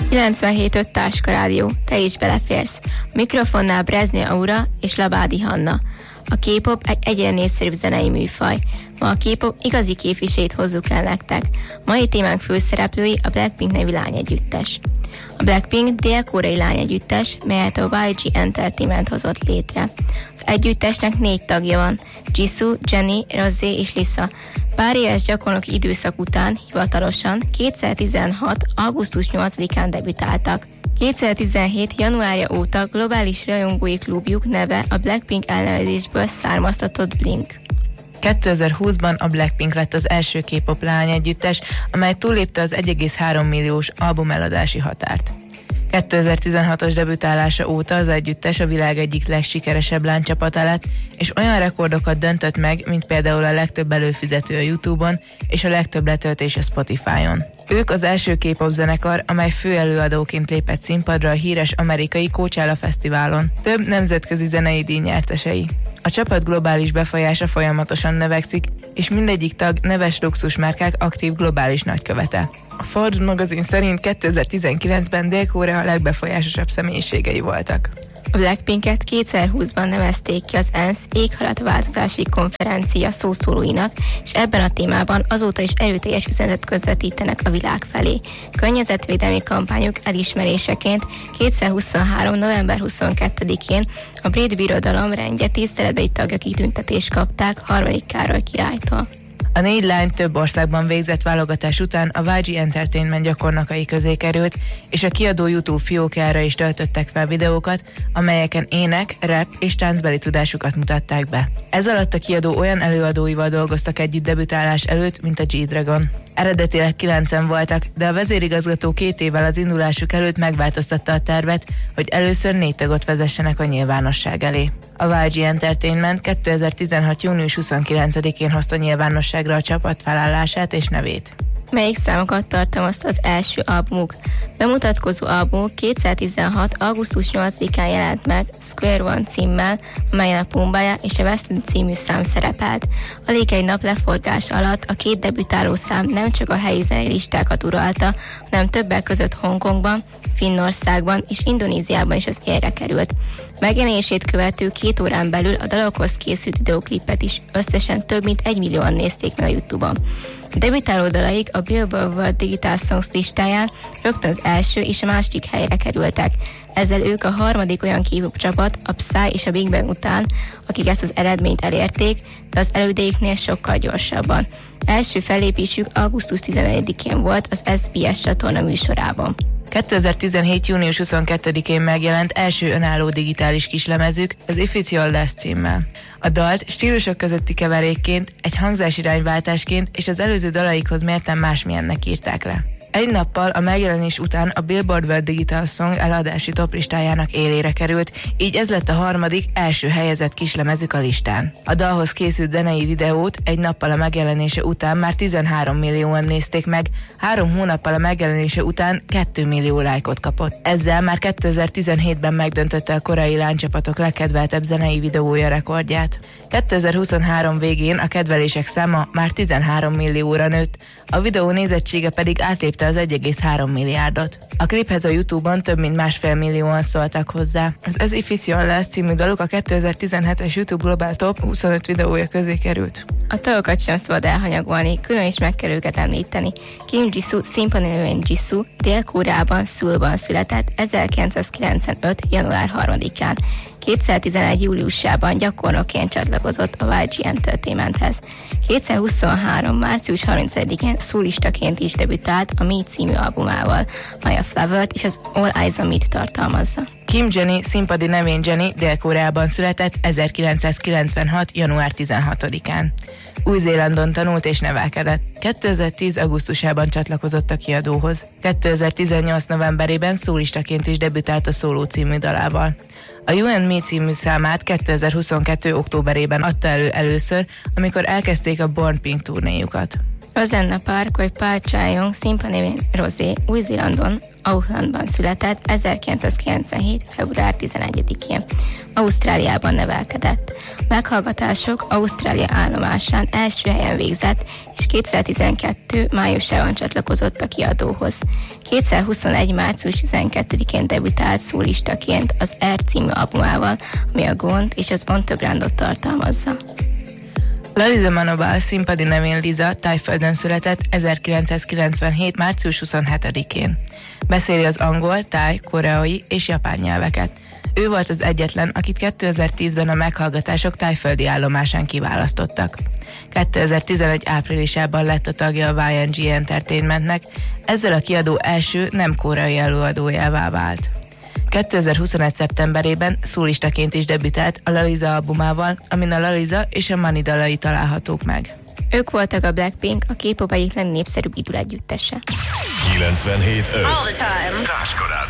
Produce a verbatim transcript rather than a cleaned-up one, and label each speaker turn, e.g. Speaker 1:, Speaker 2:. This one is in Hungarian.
Speaker 1: kilencvenhét öt Táska Rádió, te is beleférsz. A mikrofonnál Brezni Aura és Labádi Hanna. A K-pop egy egyre népszerűbb zenei műfaj. Ma a K-pop igazi képviselőit hozzuk el nektek. Mai témánk főszereplői a Blackpink nevű lányegyüttes. A Blackpink dél-koreai lányegyüttes, melyet a Y G Entertainment hozott létre. Az együttesnek négy tagja van: Jisoo, Jennie, Rosé és Lisa. Pár éves gyakornoki időszak után hivatalosan kétezer-tizenhat. augusztus nyolcadikán debütáltak. kétezer-tizenhét. januárja óta globális rajongói klubjuk neve a Blackpink elnevezésből származtatott Blink.
Speaker 2: kétezer-húszban a Blackpink lett az első K-pop lányegyüttes, amely túllépte az egy egész három milliós albumeladási határt. kétezer-tizenhatos debütálása óta az együttes a világ egyik legsikeresebb lánycsapata lett, és olyan rekordokat döntött meg, mint például a legtöbb előfizető a YouTube-on és a legtöbb letöltés a Spotify-on. Ők az első K-pop zenekar, amely főelőadóként lépett színpadra a híres amerikai Coachella Fesztiválon. Több nemzetközi zenei díj nyertesei. A csapat globális befolyása folyamatosan növekszik, és mindegyik tag neves luxusmárkák aktív globális nagykövete. A Forbes magazin szerint kétezer-tizenkilencben Dél-Korea legbefolyásosabb személyiségei voltak.
Speaker 1: A Blackpinket kétezer-húszban nevezték ki az ENSZ éghajlatváltozási konferencia szószólóinak, és ebben a témában azóta is erőteljes üzenetet közvetítenek a világ felé. Környezetvédelmi kampányuk elismeréseként kétezer-huszonhárom. november huszonkettedikén a Brit Birodalom rendje tiszteletbeli tagja kitüntetést kapták harmadik Károly királytól.
Speaker 2: A négy lány több országban végzett válogatás után a Y G Entertainment gyakornokai közé került, és a kiadó YouTube fiókjára is töltöttek fel videókat, amelyeken ének, rap és táncbeli tudásukat mutatták be. Ez alatt a kiadó olyan előadóival dolgoztak együtt debütálás előtt, mint a G-Dragon. Eredetileg kilencen voltak, de a vezérigazgató két évvel az indulásuk előtt megváltoztatta a tervet, hogy először négy tagot vezessenek a nyilvánosság elé. A Y G Entertainment kétezer-tizenhat. június huszonkilencedikén hozta nyilvánosságra a csapat felállását és nevét.
Speaker 1: Melyik számokat tartalmazta az első albumuk? Bemutatkozó albumuk kétezer-tizenhat. augusztus nyolcadikán jelent meg Square One címmel, amelyen a Pumbaya és a Western című szám szerepelt. Alig egy nap leforgás alatt a két debütáló szám nem csak a helyi zenei listákat uralta, hanem többek között Hongkongban, Finnországban és Indonéziában is az élre került. Megjelenését követő két órán belül a dalokhoz készült videóklipet is összesen több mint egy millióan nézték meg a YouTube-on. A debütáló dalaik a Billboard World Digital Songs listáján rögtön az első és a második helyre kerültek. Ezzel ők a harmadik olyan K-pop csapat a Psy és a Big Bang után, akik ezt az eredményt elérték, de az elődéiknél sokkal gyorsabban. Első fellépésük augusztus tizenegyedikén volt az es bé es csatorna műsorában.
Speaker 2: kétezer-tizenhét. június huszonkettedikén megjelent első önálló digitális kislemezük, az If It's Your Last címmel. A dalt stílusok közötti keverékként, egy hangzásirányváltásként és az előző dalaikhoz mérten másmilyennek írták le. Egy nappal a megjelenés után a Billboard World Digital Song eladási toplistájának élére került, így ez lett a harmadik, első helyezett kislemezük a listán. A dalhoz készült zenei videót egy nappal a megjelenése után már tizenhárom millióan nézték meg, három hónappal a megjelenése után két millió lájkot kapott. Ezzel már kétezer-tizenhétben megdöntötte a koreai lánycsapatok legkedveltebb zenei videója rekordját. kétezer-huszonhárom végén a kedvelések száma már tizenhárom millióra nőtt, a videó nézettsége pedig átlépte az egy egész három milliárdot. A kliphez a YouTube-on több mint másfél millióan szóltak hozzá. Az As If It's Your Last című daluk a kétezer-tizenhetes YouTube Global Top huszonöt videója közé került.
Speaker 1: A tagokat sem szabad elhanyagolni, külön is meg kell őket említeni. Kim Jisoo, színpadon nevén Jisoo, Dél-Koreában, Szulban született ezerkilencszázkilencvenöt. január harmadikán. kétezer-tizenegy. júliusában gyakornokként csatlakozott a Y G Entertainmenthez. kétezer-huszonhárom. március harmincadikán szólistaként is debütált a Me című albumával, mely a Flower-t és az All Eyes on Me-t tartalmazza.
Speaker 2: Kim Jennie, színpadi nevén Jennie, Dél-Koreában született ezerkilencszázkilencvenhat. január tizenhatodikán. Új-Zélandon tanult és nevelkedett. kétezer-tíz. augusztusában csatlakozott a kiadóhoz. kétezer-tizennyolc. novemberében szólistaként is debütált a Szóló című dalával. A You and Me című számát kétezer-huszonkettő. októberében adta elő először, amikor elkezdték a Born Pink turnéjukat.
Speaker 1: Rosanna Park, vagy Park Cha-young, színpadnévén Rosé, Új-Zélandon, Aucklandban született ezerkilencszázkilencvenhét. február tizenegyedikén. Ausztráliában nevelkedett. Meghallgatások Ausztrália állomásán első helyen végzett, és kétezer-tizenkettő. májusában csatlakozott a kiadóhoz. kétezer-huszonegy. március tizenkettedikén debütált szólistaként az Air című albumával, ami a Gond és az On The Groundot tartalmazza.
Speaker 2: Laliza Manobal színpadi nevén Liza Tájföldön született ezerkilencszázkilencvenhét. március huszonhetedikén. Beszéli az angol, táj, koreai és japán nyelveket. Ő volt az egyetlen, akit kétezer-tízben a meghallgatások tájföldi állomásán kiválasztottak. kétezer-tizenegy. áprilisában lett a tagja a Y and G Entertainmentnek, ezzel a kiadó első nem koreai előadójává vált. kétezer-huszonegy. szeptemberében szólistaként is debütált a Laliza albumával, amin a Laliza és a Mani dalai találhatók meg.
Speaker 1: Ők voltak a Blackpink, a K-pop egyik legnépszerűbb idol együttese.
Speaker 3: kilencvenhét öt. All the time.